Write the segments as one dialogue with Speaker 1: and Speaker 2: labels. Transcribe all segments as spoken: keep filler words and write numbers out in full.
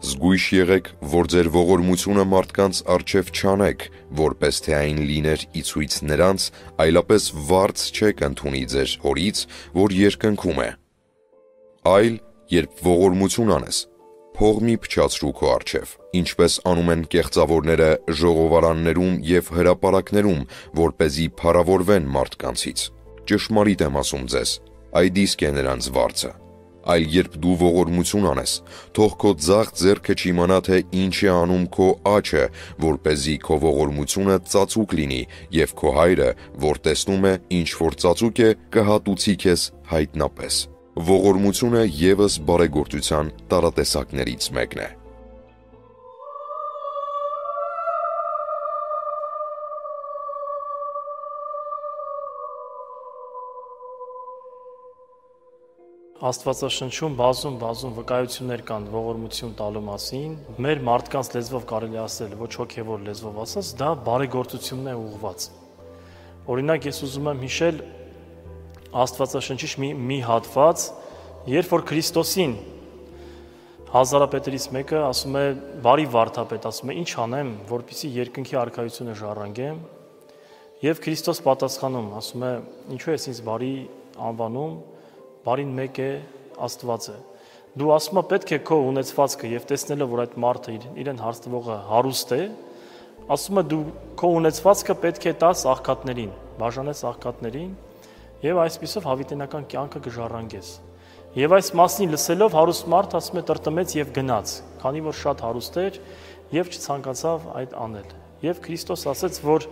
Speaker 1: Զգույշ եղեք, որ ձեր ողորմությունը մարդկանց առջև չանեք, որպես թե այն լիներ ի ցույց նրանց, այլապես վարձ չեք ընդունի ձեր Հորից, որ երկնքում է։ Այլ, երբ ողորմություն անես, փող մի փչացրու քո առջև, ինչպես անում են կեղծավորները ժողովարաններում և հրապարակներում, որպեսզի փառավորվեն մարդկանցից։ Ճշմարիտ եմ ասում ձեզ, այդ իսկ է նրանց վարձը։ Այլ երբ դու ողորմություն անես, թող քո ձախ ձեռքը չիմանա, թե ինչ է անում քո աջը, որպեսզի քո ողորմությունը ծածուկ լինի, և քո հայրը, որ տեսնում է, ինչ որ ծածուկ է, կհատուցի քեզ հայտնապես։ Ողորմությունը ևս բարեգործության տարատեսակներից մեկն է։
Speaker 2: Աստվածաշնչում բազում բազում վկայություններ կան ողորմություն տալու մասին։ Մեր մարդկանց լեզվով կարելի ասել, ոչ հոգևոր լեզվով ասած, դա բարեգործությունն է ուղղված։ Օրինակ, ես ուզում եմ հիշել Աստվածաշնչից մի, մի հատված, երբ որ Քրիստոսին հազարապետերից մեկը ասում է, բարի վարդապետ, ասում է, ինչ անեմ, որպեսզի երկնքի արքայությունը ժառանգեմ, եւ Քրիստոս պատասխանում, ասում է, ինչու ես ինձ բարի անվանում, բարին մեկ է, Աստված է։ Դու ասում ես պետք է քո ունեցվածքը եւ տեսնելով, որ այդ մարդը իրեն հարստվողը հարուստ է, ասում է դու քո ունեցվածքը պետք է տաս աղքատներին, բաժանես աղքատներին եւ այսպիսով հավիտենական կյանքը կժառանգես։ Եվ այս մասնին լսելով հարուստ մարդ ասում է տրտմեց եւ գնաց, քանի որ շատ հարուստ էր եւ չցանկացավ այդ անել։ Եվ Քրիստոս ասաց, որ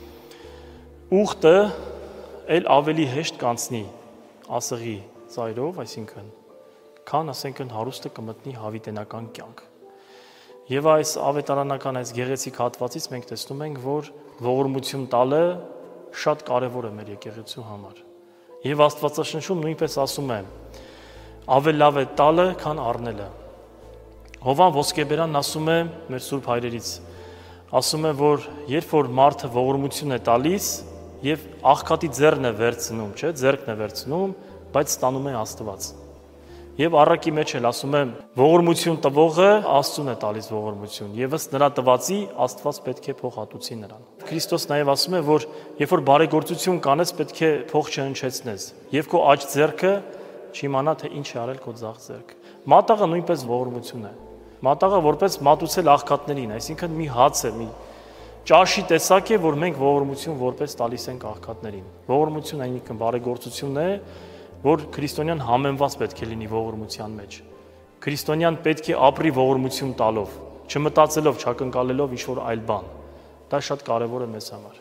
Speaker 2: ուխտը ել ավելի հեշտ կանցնի ասեղի ծայրով, այսինքն, քան ասենքն հարուստը կմտնի հավիտենական կյանք։ Եվ այս ավետարանական այս գեղեցիկ հատվածից մենք տեսնում ենք, որ ողորմություն տալը շատ կարևոր է մեր եկեղեցու համար։ Եվ Աստվածաշնչում նույնպես ասում է. ավել լավ է տալը, քան առնելը։ Հովան Ոսկեբերանն ասում է մեր սուրբ հայրերից, ասում է, որ երբ որ մարդը ողորմություն է տալիս եւ աղքատի ձեռն է վերցնում, չէ, ձեռքն է վերցնում, բայց ստանում է Աստված։ Եվ առակի մեջ էլ ասում է, ողորմություն տվողը Աստծուն է տալիս ողորմություն, եւ ըստ նրա տվածի Աստված պետք է փող հատուցի նրան։ Քրիստոս նաեւ ասում է, որ երբ որ բարեգործություն կանես, պետք է փող չհնչեցնես, եւ քո աջ ձեռքը չիմանա, թե ինչ է արել քո ձախ ձեռքը։ Մատաղը նույնպես ողորմություն է։ Մատաղը որպես մատուցել աղքատներին, այսինքն մի հաց է, մի ճաշի տեսակ է, որ մենք ողորմություն որպես տալիս ենք աղքատներին։ Ողորմություն այնինքն բարեգործությունն է, որ քրիստոնյան համեմված պետք է լինի ողորմության մեջ։ Քրիստոնյան պետք է ապրի ողորմություն տալով, չմտածելով, չակնկալելով ինչ-որ այլ բան։ Դա շատ կարևոր է մեզ համար։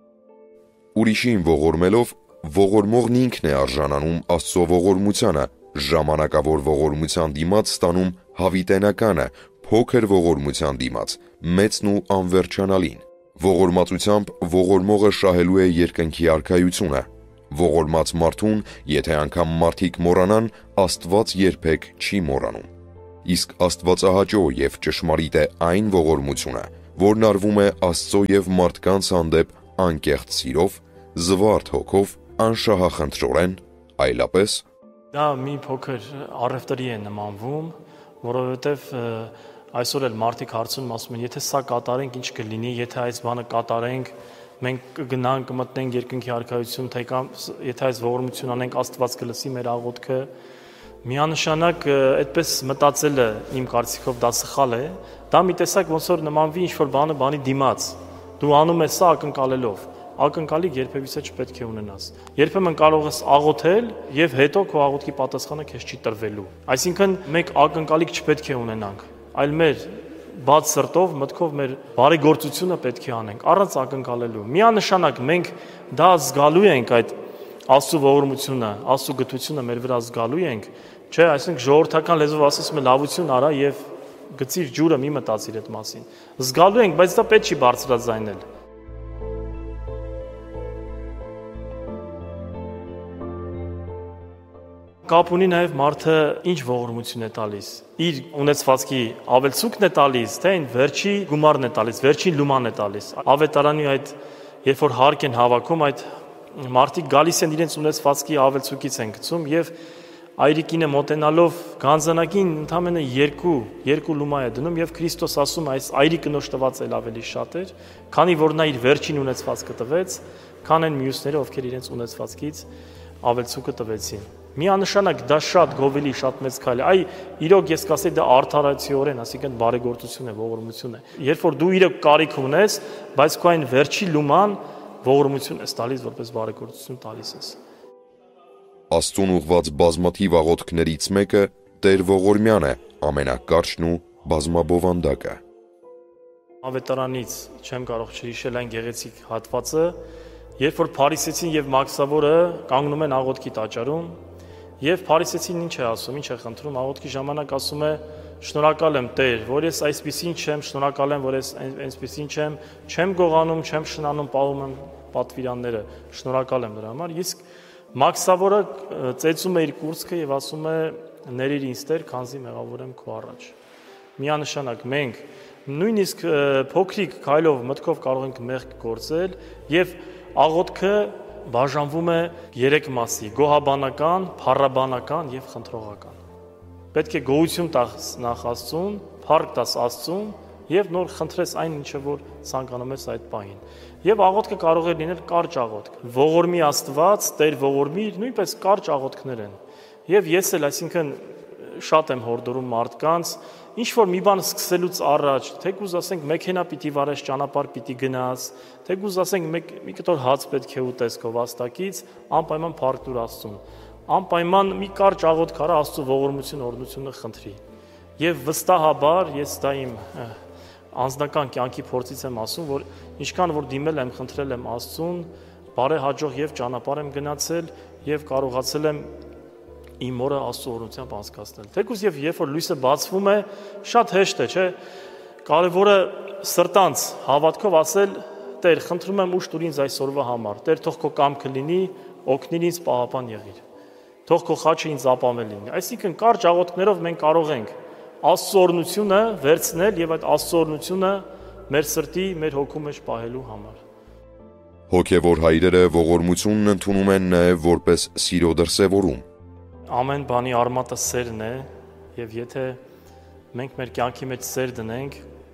Speaker 1: Ուրիշին ողորմելով, ողորմողն ինքն է արժանանում Աստծո ողորմությանը, ժամանակավոր ողորմության դիմաց ստանում հավիտենականը, փոքր ողորմության դիմաց մեծն ու անվերջանալին։ Ողորմածությամբ ողորմողը շահելու է երկնքի արքայությունը։ Ողորմած մարդուն, եթե անգամ մարդիկ մոռանան, Աստված երբեք չի մոռանում։ Իսկ աստվածահաճո եւ ճշմարիտ է այն ողորմությունը, որն արվում է Աստծո եւ մարդկանց հանդեպ անկեղծ սիրով, զվարթ հոգով, անշահախնդրորեն, այլապես
Speaker 2: դա մի փոքր առևտրի է նմանվում, որովհետեւ այսօր էլ մարդիկ հարցնում ասում են, եթե սա կատարենք, ինչ կլինի, եթե այս բանը կատարենք, մենք կգնանք, կմտնենք երկնքի արքայություն, թե կամ եթե այս ողորմություն անենք, Աստված կլսի մեր աղոթքը։ Միանշանակ այդպես մտածելը իմ կարծիքով դա սխալ է։ Դա մի տեսակ ոնց որ նմանվի ինչ-որ բանը բանի դիմաց։ Դու անում ես սա ակնկալելով, ակնկալիք երբևիցե չպետք է ունենաս։ Երբեմն կարող ես աղոթել եւ հետո քո աղոթքի պատասխանը քեզ չի տրվելու։ Այսինքն մենք ակնկալիք չպետք է ունենանք, այլ մեր բաց սրտով, մտքով մեր բարեգործությունը պետք է անենք, առանց ակնկալելու։ Միանշանակ մենք դա զգալու ենք այդ Աստծո ողորմությունը, Աստծո գթությունը մեր վրա զգալու ենք, չէ, այսինքն ժողովրդական լեզվով ասում է լավություն արա եւ գցիր ջուրը մի մտածիր այդ մասին։ Զգալու ենք, բայց դա պետք չի բարձրաձայնել։ Կապ ունի նաև մարդը ինչ ողորմություն է տալիս։ Իր ունեցվածքի ավելցուկն է տալիս, թե այն վերջի գումարն է տալիս, վերջին լուման է տալիս։ Ավետարանի այդ երբ որ հարկ են հավաքում, այդ մարդիկ գալիս են իրենց ունեցվածքի ավելցուկից են գցում եւ այրիկինը մոտենալով գանձանակին ընդամենը երկու երկու լումա է դնում եւ Քրիստոս ասում է այս այրիկը նոշ տված էլ ավելի շատ էր, քանի որ նա իր վերջին ունեցվածքը տվեց, քան այն մյուսները, ովքեր իրենց ունեցվածքից ավելցուկը տվեցին։ Միանշանակ դա շատ գովելի, շատ մեծ քայլ է։ Այ իրոք ես կասեի դա արդարացիորեն, այսինքն բարեգործություն է, ողորմություն է։ Երբ որ դու իրոք կարիք ունես, բայց քո այն վերջի լուման ողորմություն ես տալիս, որպես բարեգործություն տալիս ես։
Speaker 1: Աստծուն ուղված բազմաթիվ աղոթքներից մեկը Տեր Ողորմյան է, ամենակարճն ու բազմաբովանդակը։
Speaker 2: Ավետարանից չեմ կարող չհիշել այն գեղեցիկ հատվածը, երբ որ Փարիսեցին եւ Մաքսավորը կանգնում են աղոթքի տաճարում, եւ Փարիսեցին ինչ է ասում, ինչ է խնդրում, աղոթքի ժամանակ ասում է. «Շնորհակալ եմ Տեր, որ ես այսպեսին չեմ, շնորհակալ եմ, որ ես այսպեսին չեմ, չեմ գողանում, չեմ շնանում, պահում եմ պատվիրանները, շնորհակալ եմ դրա համար»։ Իսկ Մաքսավորը ծեծում է իր կուրծքը եւ ասում է. «Ներիր ինձ Տեր, քանզի մեղավոր եմ քո առաջ»։ Միանշանակ մենք նույնիսկ փոքրիկ քայլով մտքով կարող ենք մեղք գործել եւ աղոթքը բաժանվում է երեք մասի՝ գոհաբանական, փառաբանական եւ խնդրողական։ Պետք է գոհություն տաս նախ Աստծուն, փառք տաս Աստծուն եւ նոր խնդրես այն ինչը որ ցանկանում ես այդ պահին։ Եվ աղոթքը կարող է լինել կարճ աղոթք։ Ողորմի Աստված, Տեր ողորմիր, նույնպես կարճ աղոթքներ են։ Եվ ես էլ, այսինքն շատ եմ հորդորում մարդկանց, ինչ որ մի բան սկսելուց առաջ, թեկուզ ասենք մեքենա պիտի վարես, ճանապարհ պիտի գնաս, թեկուզ ասենք մի կտոր հաց պետք է ուտես քո վաստակից, անպայման փառք տուր Աստծուն։ Անպայման մի կարճ աղոթք արա Աստծո ողորմություն, օրհնությունը խնդրի։ Եվ վստահաբար ես դա իմ անձնական կյանքի փորձից եմ ասում, որ ինչքան որ դիմել եմ, խնդրել եմ Աստծուն, բարեհաջող եւ ճանապարհ եմ գնացել եւ կարողացել եմ իմ օրը Աստծո օրհնությամբ անցկացնել։ Թեկուզ եւ երբ որ լույսը բացվում է, շատ հեշտ է, չէ՞։ Կարևորը սրտանց հավատքով ասել. Տեր, խնդրում եմ ուշ տուր ինձ այսօրվա համար։ Տեր, թող քո կամքը լինի, օգնիր ինձ, պահապան եղիր։ Թող քո խաչը ինձ ապավել լինի։ Այսինքն կարճ աղոթքներով մենք կարող ենք Աստծո օրհնությունը վերցնել եւ այդ Աստծո օրհնությունը մեր սրտի, մեր հոգու մեջ պահելու համար։
Speaker 1: Հոգևոր հայրերը ողորմությունն ընդունում են նաեւ որպես սիրո դրսևորում։
Speaker 2: Ամեն բանի արմատը սերն է, եւ եթե մենք մեր կյանքի մեջ սեր դնենք,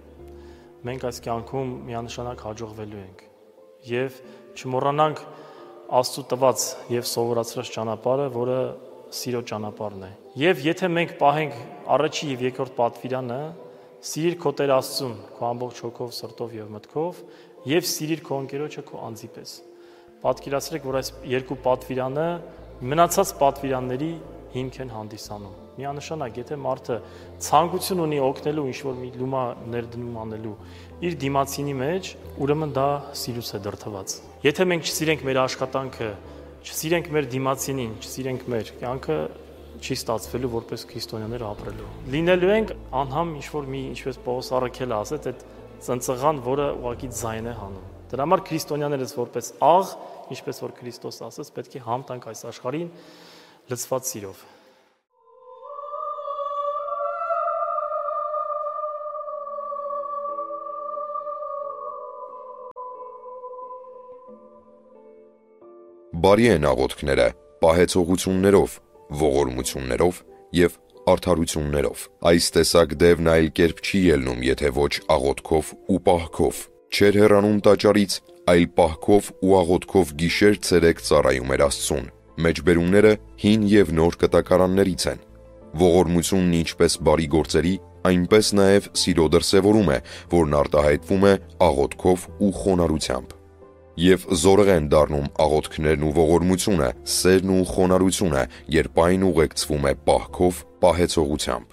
Speaker 2: մենք այս կյանքում միանշանակ հաջողվելու ենք։ Եվ չմոռանանք Աստծո տված եւ սովորացրած ճանապարհը, որը սիրո ճանապարհն է։ Եվ եթե մենք պահենք առաջի եւ երկրորդ պատվիրանը, սիրիր քո Տեր Աստծուն, քո ամբողջ հոգով, սրտով եւ մտքով, եւ սիրիր քո ընկերոջը քո անձի պես։ Պատկերացրեք, որ այս երկու պատվիրանը մնացած պատվիրանների հիմք են հանդիսանում։ Միանշանակ, եթե մարդը ցանկություն ունի օգնելու ինչ-որ մի լումա ներդնում անելու իր դիմացինի մեջ, ուրեմն դա սիրուց է դրդված։ Եթե մենք չսիրենք մեր աշխատանքը, չսիրենք մեր դիմացինին, չսիրենք մեր կյանքը, չի ստացվելու որպես քրիստոնյաներ ապրելու։ Լինելու ենք անհամ ինչ-որ մի, ինչպես Պողոս առաքելը ասեց, այդ ծնծղան, որը ուղղակի ձայն է հանում։ Դրա համար քրիստոնյաներս որպես աղ, ինչպես որ Քրիստոս ասաց, պետք է համ տանք այս աշխարհին լցված սիրով։
Speaker 1: Բարի են աղոթքները, պահեցողություններով, ողորմություններով եւ արդարություններով։ Այս տեսակ դևն այլ կերպ չի ելնում, եթե ոչ աղոթքով ու պահքով։ Չէր հեռանում տաճարից, այլ պահքով ու աղոթքով գիշեր ցերեկ ծառայում էր Աստծուն։ Մեջբերումները հին եւ նոր կտակարաններից են։ Ողորմությունն ինչպես բարի գործերի, այնպես նաեւ սիրո դրսևորում է, որն արտահայտվում է աղոթքով ու խոնարհությամբ։ Եվ զորեղ են դառնում աղոթքներն ու ողորմությունը, սերն ու խոնարհությունը, երբ այն ուղեկցվում է պահքով, պահեցողությամբ։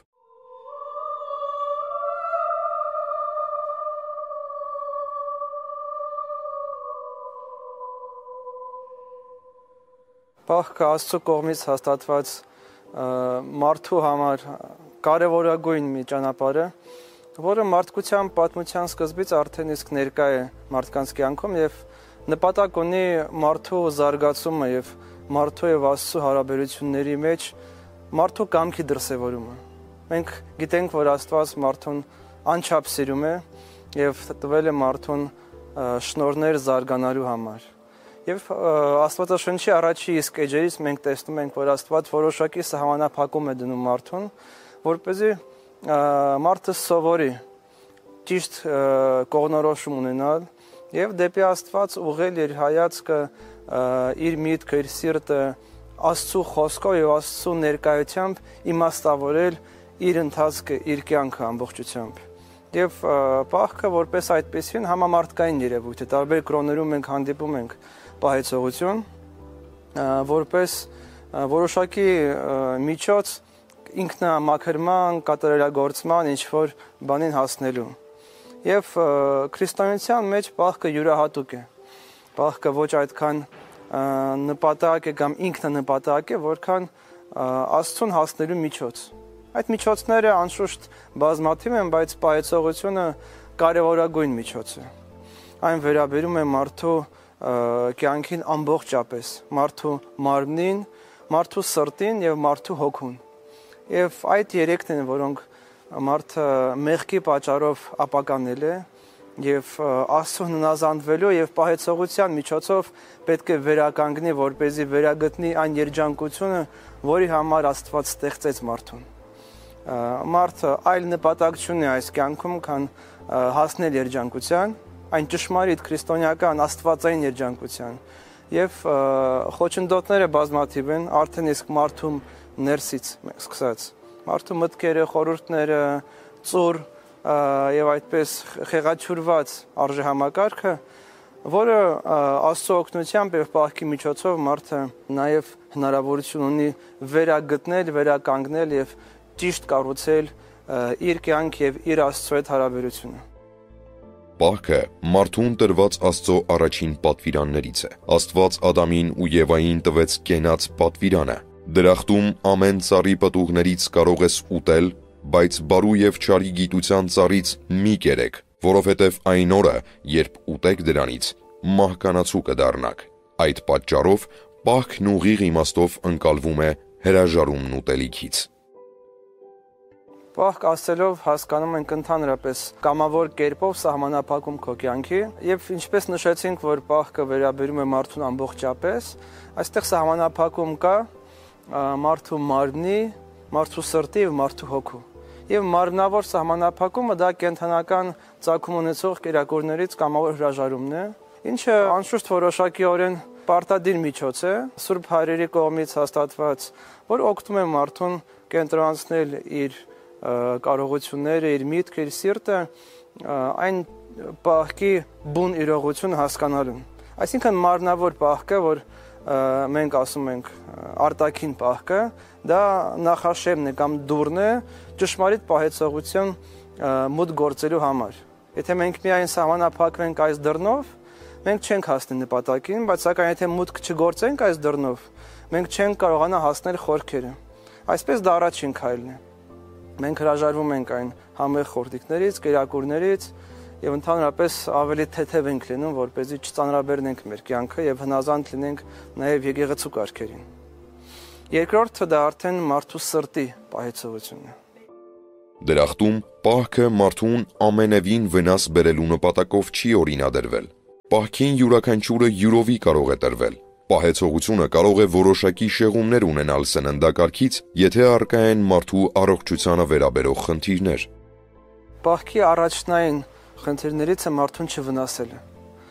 Speaker 3: Պահքը Աստծո կողմից հաստատված մարդու համար կարևորագույն մի ճանապարհ է, որը մարդկության պատմության սկզբից արդեն իսկ ներկա է մարդկանց կյանքում եւ նպատակ ունի մարդու զարգացումը եւ մարդու եւ Աստծո հարաբերությունների մեջ մարդու կամքի դրսևորումը։ Մենք գիտենք, որ Աստված մարդուն անչափ սիրում է եւ տվել է մարդուն շնորհներ զարգանալու համար։ Եվ Աստվածաշնչի առաջի իսկ էջերից մենք տեսնում ենք, որ Աստված որոշակի սահմանափակում է դնում մարդուն, որպեսզի մարդը սովորի ճիշտ կողմնորոշում ունենալ եւ դեպի Աստված ուղղել իր հայացքը, իր միտքը, իր սիրտը Աստծո խոսքով եւ Աստծո ներկայությամբ իմաստավորել իր ընթացքը, իր կյանքը ամբողջությամբ։ Եվ պահքը որպես այդպեսին համամարտկային երևույթ է, տարբեր կրոններում մենք հանդիպում ենք պահեցողություն, որպես որոշակի միջոց ինքնամաքրման, կատարելագործման ինչ-որ բանին հասնելու։ Եվ քրիստոնեության մեջ պահքը յուրահատուկ է։ Պահքը ոչ այդքան նպատակ է կամ ինքնանպատակ է, որքան Աստծուն հասնելու միջոց։ Այդ միջոցները անշուշտ բազմաթիվ են, բայց պահեցողությունը կարևորագույն միջոց է։ Այն վերաբերում է մարդու կյանքին ամբողջապես, մարդու մարմնին, մարդու սրտին եւ մարդու հոգուն։ Եվ այդ երեքն են, որոնք մարդը մեղքի պատճառով ապականել է եւ Աստծուն հնազանդվելու եւ պահեցողության միջոցով պետք է վերականգնի, որպեսզի վերագտնի այն երջանկությունը, որի համար Աստված ստեղծեց մարդուն։ Մարդը այլ նպատակ չունի այս կյանքում, քան հասնել երջանկության, այն ճշմարիտ քրիստոնեական աստվածային երջանկության։ Եվ խոչընդոտները բազմաթիվ են, արդեն իսկ մարդու ներսից սկսած։ Մարդու մտքերը, խորհուրդները, ծուր եւ այդպես խեղաթյուրված արժեհամակարգը, որը Աստծո օգնությամբ եւ պահքի միջոցով մարդը նաեւ հնարավորություն ունի վերագտնել, վերականգնել եւ ճիշտ կառուցել իր կյանք եւ իր Աստծո հետ հարաբերությունը։
Speaker 1: Պահքը մարդուն տրված Աստծո առաջին պատվիրաններից է։ Աստված Ադամին ու Եվային տվեց կենաց պատվիրանը։ Դրախտում ամեն ծառի պտուղներից կարող ես ուտել, բայց բարու եւ չարի գիտության ծառից մի կերեք, որովհետեւ այն օրը, երբ ուտեք դրանից, մահկանացու կդառնաք։ Այդ պատճառով պահքն ուղիղ իմաստով ընկալվում է հրաժարումն ուտելիքից։
Speaker 3: Պահք ասելով հասկանում ենք ընդհանրապես կամավոր կերպով սահմանափակում քո կյանքի եւ ինչպես նշեցինք, որ պահքը վերաբերում է մարդուն ամբողջապես, այստեղ սահմանափակում կա մարդու մարմնի, մարդու սրտի եւ մարդու հոգու։ Եվ մարմնավոր սահմանափակումը դա կենթանական ծագում ունեցող կերակուրներից կամավոր հրաժարումն է, ինչը անշուշտ որոշակիորեն պարտադիր միջոց է, Սուրբ Հայրերի կողմից հաստատված, որ օգնում է մարդուն կենտրոնացնել իր կարողությունները, իր միտքը, իր սիրտը այն պահքի բուն իրողություն հասկանալուն։ Այսինքն մարմնավոր պահքը, որ մենք ասում ենք արտաքին պահքը, դա նախաշեմն է կամ դուռն է ճշմարիտ պահեցողություն մուտք գործելու համար։ Եթե մենք միայն սահմանափակվենք այս դռնով, մենք չենք հասնի նպատակին, բայց սակայն եթե մուտք չգործենք այս դռնով, մենք չենք կարողանա հասնել խորքերը։ Այսպես դա առաջին քայլն է։ Մենք հրաժարվում ենք այն համեղ խորտիկներից, կերակուրներից եւ ընդհանրապես ավելի թեթև ենք լինում, որպեսզի չծանրաբեռնենք մեր կյանքը եւ հնազանդ լինենք նաեւ եկեղեցու կարգերին։ Երկրորդը դա արդեն մարդու սրտի պահեցողությունն է։
Speaker 1: Դրախտում պահքը մարդուն ամենևին վնաս բերելու նպատակով չի օրինադրվել։ Պահքին յուրաքանչյուրը յուրովի կարող է տրվել։ Պահեցողությունը կարող է որոշակի շեղումներ ունենալ սննդակարգից, եթե առկա են մարդու առողջությանը վերաբերող խնդիրներ։
Speaker 3: Պահքի առաջնային խնդիրներից է մարդուն չվնասելը։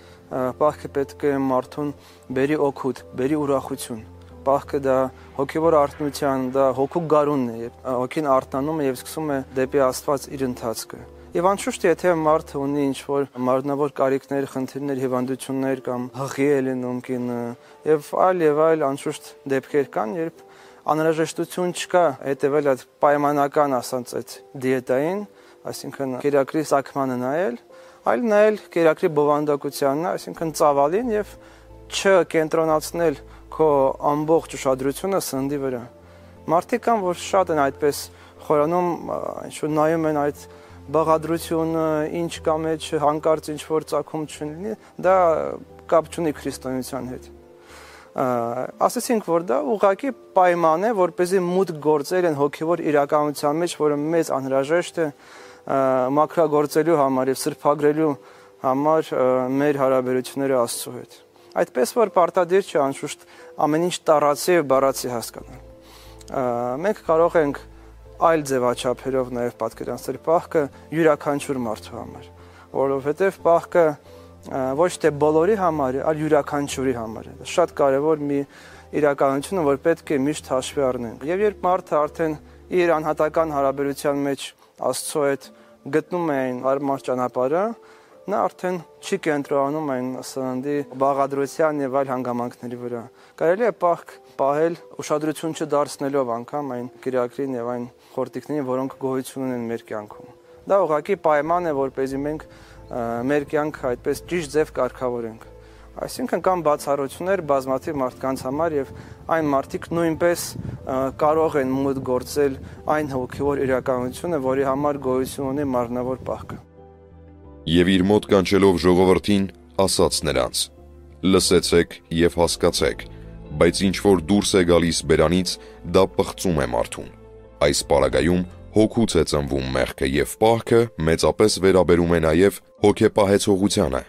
Speaker 3: Պահքը պետք է մարդուն բերի օգուտ, բերի ուրախություն։ Պահքը դա հոգևոր արթնության, դա հոգու գարունն է, հոգին արթնանում է եւ սկսում է դեպի Աստված իր ընթացքը։ Եվ անշուշտ եթե մարդը ունի ինչ-որ մարմնավոր կարիքներ, խնդիրներ, հիվանդություններ կամ հղի է լինում կինը եւ այլ եւ այլ անշուշտ դեպքեր կան, երբ անհրաժեշտություն չկա հետեւել այդ պայմանական ասած այդ դիետային, այսինքն կերակրի սակմանը նայել, այլ նայել կերակրի բովանդակությանն, այսինքն ծավալին եւ չկենտրոնացնել քո ամբողջ ուշադրությունը սննդի վրա։ Մարդիկ կան, որ շատ են այդպես խորանում, ինչ-որ նայում են այդ բաղադրությունը, ինչ կա մեջ, հանկարծ ինչ-որ ծագում չլինի, դա կապ չունի քրիստոնեության հետ։ Ասեցինք, որ դա ուղղակի պայման է, որպեսզի մուտք գործել են հոգևոր իրականության մեջ, որը մեծ անհրաժեշտ է մաքրագործելու համար եւ սրբագրելու համար մեր հարաբերությունները Աստծո հետ։ Այդպես որ պարտադիր չէ անշուշտ ամեն ինչ տարածի եւ բառացի հասկանալ։ Մենք կարող ենք այլ ձևաչափերով նաեւ պատկերացնել պահքը յուրաքանչյուր մարդու համար, որովհետեւ պահքը ոչ թե բոլորի համար է, այլ յուրաքանչյուրի համար է։ Շատ կարեւոր մի իրականություն, որ պետք է միշտ հաշվի առնենք։ Եվ երբ մարդը արդեն իր անհատական հարաբերության մեջ Աստծո հետ գտնում է այն հարմար ճանապարհը, նա արդեն չի կենտրոնանում այն սննդի բաղադրության եւ այլ հանգամանքների վրա։ Կարելի է պահք պահել ուշադրություն չդարձնելով անգամ այն կիրակրին եւ այն խորտիկներին, որոնք գոյություն ունեն մեր կյանքում։ Դա ուղղակի պայման է, որպեսզի մենք մեր կյանքը այդպես ճիշտ ձև կարգավորենք։ Այսինքն կան բացառություններ բազմաթիվ մարդկանց համար եւ այն մարդիկ նույնպես կարող են մուտք գործել այն հոգեվոր իրականությունը, որի համար գոյություն ունի մարմնավոր պահքը։
Speaker 1: Եվ իր մոտ կանչելով ժողովրդին, ասաց նրանց. «Լսեցեք եւ հասկացեք, բայց ինչ որ դուրս է գալիս բերանից, դա պղծում է մարդուն։ Այս պարագայում հոգուց է ծնվում մեղքը եւ պահքը մեծապես վերաբերում է նաեւ հոգեպահեցողությանը»։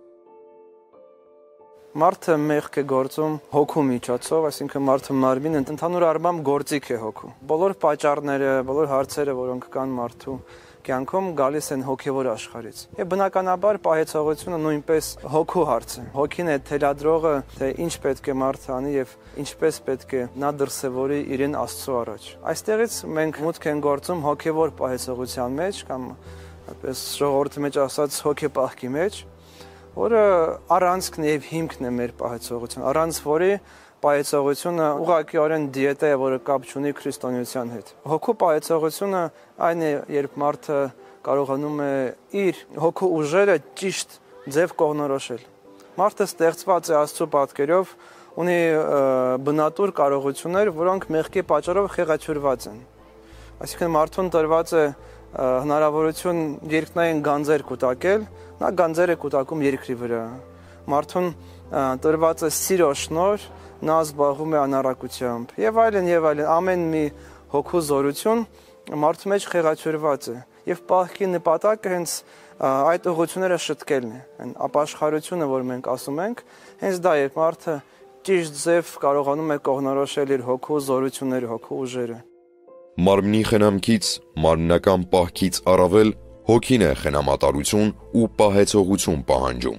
Speaker 3: Մարդը մեղք է գործում հոգու միջոցով, այսինքն մարդը մարմինը ընդհանուր առմամբ գործիք է հոգու։ Բոլոր պատճառները, բոլոր հարցերը, որոնք կան մարդու կյանքում, գալիս են հոգևոր աշխարհից։ Եվ բնականաբար պահեցողությունը նույնպես հոգու հարց է։ Հոգին է թելադրողը, թե ինչ պետք է մարդը անի եւ ինչպես պետք է նա դրսևորի իրեն Աստծո առաջ։ Այստեղից մենք մուտք ենք գործում հոգևոր պահեցողության մեջ կամ այդպես ժողովրդի մեջ ասած հոգեպահքի մեջ, որը առանցքն եւ հիմքն է մեր պահեցողության, առանց որի պահեցողությունը ուղղակիորեն դիետա է, որը կապ չունի քրիստոնեության հետ։ Հոգու պահեցողությունը այն է, երբ մարդը կարողանում է իր հոգու ուժերը ճիշտ ձև կողմնորոշել։ Մարդը ստեղծված է Աստծո պատկերով, ունի բնատուր կարողություններ, որոնք մեղքի պատճառով խեղաթյուրված են։ Այսինքն մարդուն տրված է հնարավորություն երկնային գանձեր կուտակել, նա գանձեր է կուտակում երկրի վրա։ Մարդուն տրված է սիրո շնորհ, նա զբաղվում է անառակությամբ եւ այլն եւ այլն, ամեն մի հոգու զորություն մարդու մեջ խեղաթյուրված է եւ պահքի նպատակը հենց այդ ուղղությունները շտկելն է, այն ապաշխարությունը, որ մենք ասում ենք, հենց դա է, մարդը ճիշտ ձև կարողանում է կողմնորոշել իր հոգու զորությունները, հոգու ուժերը։
Speaker 1: Մարմնի խնամքից, մարմնական պահքից առավել հոգին է խնամատարություն ու պահեցողություն պահանջում։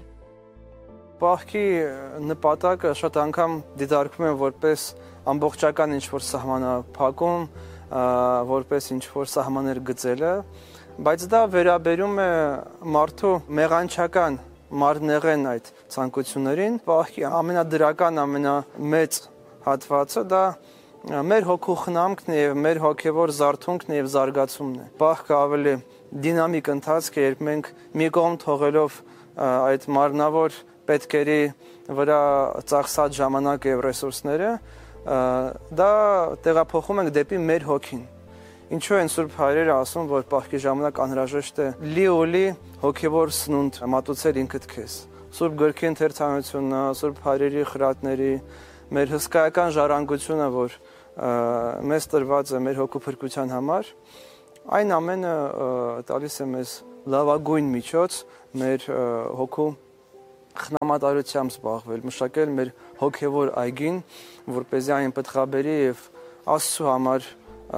Speaker 3: Պահքի նպատակը շատ անգամ դիտարկվում է որպես ամբողջական ինչ-որ սահմանափակում, որպես ինչ-որ սահմաններ գծելը, բայց դա վերաբերում է մարդու մեղանչական մարմնեղեն այդ ցանկություններին։ Պահքի ամենադրական, ամենամեծ հատվածը դա մեր հոգու խնամքն է եւ մեր հոգեվոր զարթոնքն եւ զարգացումն է։ Պահքը ավելի դինամիկ ընթացք է, երբ մենք մի կողմ թողելով այդ մարմնավոր պետքերի վրա ծախսած ժամանակը եւ ռեսուրսները, դա տեղափոխում ենք դեպի մեր հոգին։ Ինչու են Սուրբ Հայրերը ասում, որ պահքի ժամանակ անհրաժեշտ է լիոլի հոգեվոր սնունդ մատուցել ինքդ քեզ։ Սուրբ Գրքի ընթերցանությունը, Սուրբ Հայրերի խրատների, մեր հսկայական ժառանգությունը, որ մեզ տրված է մեր հոգու փրկության համար, այն ամենը տալիս է մեզ լավագույն միջոց մեր հոգու խնամատարությամբ զբաղվել, մշակել մեր հոգևոր այգին, որպեսզի այն պտղաբերի եւ Աստծո համար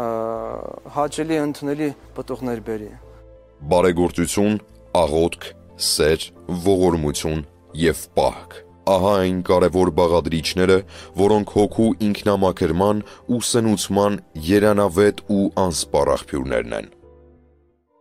Speaker 3: հաճելի ընդունելի պտուղներ բերի։
Speaker 1: Բարեգործություն, աղոթք, սեր, ողորմություն եւ պահք։ Ահա այն կարևոր բաղադրիչները, որոնք հոգու ինքնամաքրման ու սնուցման երանավետ ու անսպառ աղբյուրներն են։